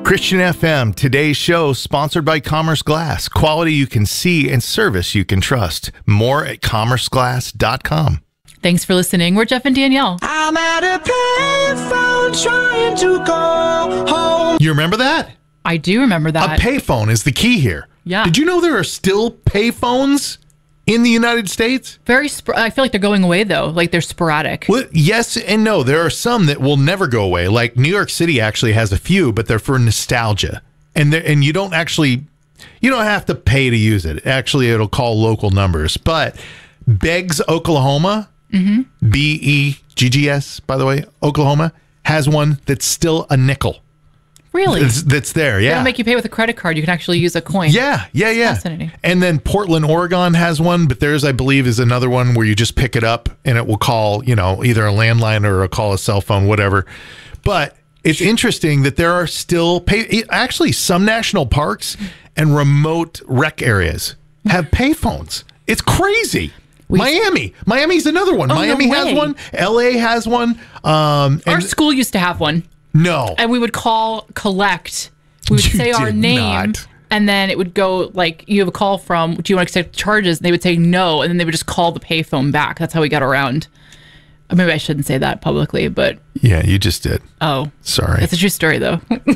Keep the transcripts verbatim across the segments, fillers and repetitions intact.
Christian F M, today's show sponsored by Commerce Glass. Quality you can see and service you can trust. More at commerce glass dot com. Thanks for listening. We're Jeff and Danielle. I'm at a payphone trying to go home. You remember that? I do remember that. A payphone is the key here. Yeah. Did you know there are still payphones in the United States? Very. Sp- I feel like they're going away though. Like they're sporadic. Well, yes and no. There are some that will never go away. Like New York City actually has a few, but they're for nostalgia, and and you don't actually, you don't have to pay to use it. Actually, it'll call local numbers. But Beggs, Oklahoma, mm-hmm. B E G G S, by the way, Oklahoma has one that's still a nickel. Really? That's, that's there, yeah. They don't make you pay with a credit card. You can actually use a coin. Yeah, yeah, yeah. Fascinating. And then Portland, Oregon has one, but theirs, I believe, is another one where you just pick it up and it will call, you know, either a landline or a call a cell phone, whatever. But it's interesting that there are still pay. Actually, some national parks and remote rec areas have payphones. It's crazy. We, Miami. Miami's another one. Oh, Miami no has way. one. L A has one. Um, Our and, school used to have one. No. And we would call, collect. We would You say our did name. not. And then it would go like, you have a call from, do you want to accept charges? And they would say no. And then they would just call the payphone back. That's how we got around. Maybe I shouldn't say that publicly, but. Yeah, you just did. Oh. Sorry. It's a true story, though.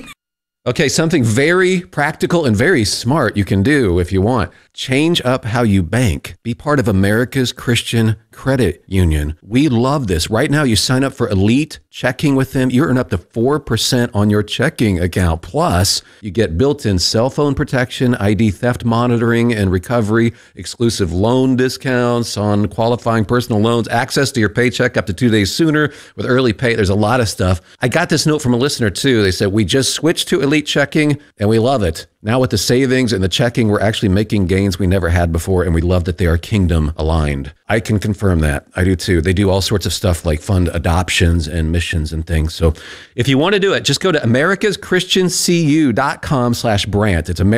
Okay, something very practical and very smart you can do if you want. Change up how you bank. Be part of America's Christian Credit Union. We love this. Right now, you sign up for Elite Checking with them. You earn up to four percent on your checking account. Plus, you get built-in cell phone protection, I D theft monitoring and recovery, exclusive loan discounts on qualifying personal loans, access to your paycheck up to two days sooner with early pay. There's a lot of stuff. I got this note from a listener, too. They said, we just switched to Elite Checking, and we love it. Now with the savings and the checking, we're actually making gains we never had before, and we love that they are kingdom aligned. I can confirm that. I do too. They do all sorts of stuff like fund adoptions and missions and things. So if you want to do it, just go to americaschristiancu.com slash Brant. It's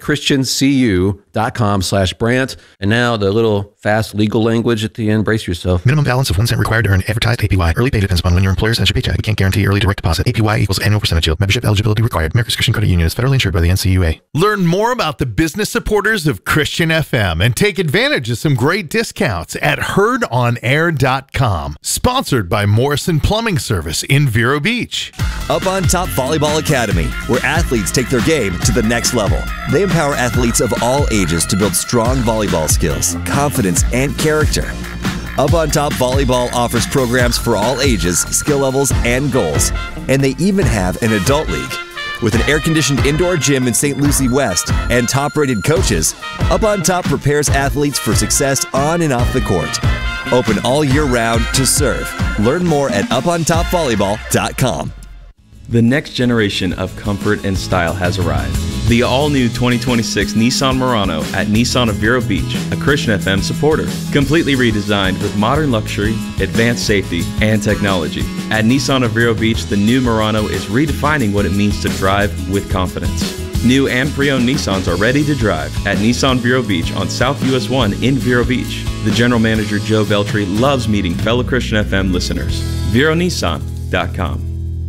americaschristiancu.com slash Brant. And now the little fast legal language at the end. Brace yourself. Minimum balance of one cent required to earn advertised A P Y. Early pay depends upon when your employer sends your paycheck. We can't guarantee early direct deposit. A P Y equals annual percentage yield. Membership eligibility required. America's Christian Credit Union is federally insured by the N C U A. Learn more about the business supporters of Christian F M and take advantage of some great discounts at heard on air dot com. Sponsored by Morrison Plumbing Service in Vero Beach. Up on Top Volleyball Academy, where athletes take their game to the next level. They empower athletes of all ages to build strong volleyball skills, confidence, and character. Up on Top Volleyball offers programs for all ages, skill levels, and goals. And they even have an adult league. With an air-conditioned indoor gym in Saint Lucie West and top-rated coaches, Up on Top prepares athletes for success on and off the court. Open all year round to serve. Learn more at up on top volleyball dot com. The next generation of comfort and style has arrived. The all-new twenty twenty-six Nissan Murano at Nissan of Vero Beach, a Christian F M supporter. Completely redesigned with modern luxury, advanced safety, and technology. At Nissan of Vero Beach, the new Murano is redefining what it means to drive with confidence. New and pre-owned Nissans are ready to drive at Nissan Vero Beach on South U S one in Vero Beach. The general manager, Joe Beltry, loves meeting fellow Christian F M listeners. Vero Nissan dot com.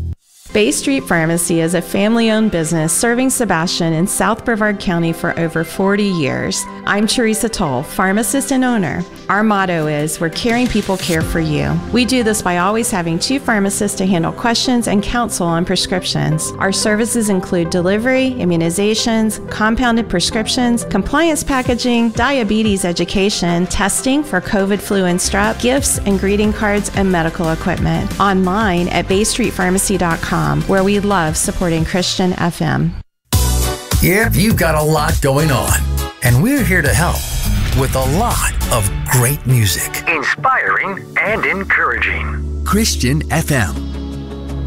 Bay Street Pharmacy is a family-owned business serving Sebastian in South Brevard County for over forty years. I'm Teresa Toll, pharmacist and owner. Our motto is, we're caring people care for you. We do this by always having two pharmacists to handle questions and counsel on prescriptions. Our services include delivery, immunizations, compounded prescriptions, compliance packaging, diabetes education, testing for COVID, flu, and strep, gifts and greeting cards, and medical equipment. Online at bay street pharmacy dot com. Where we love supporting Christian F M. Yep, you've got a lot going on, and we're here to help with a lot of great music. Inspiring and encouraging. Christian F M.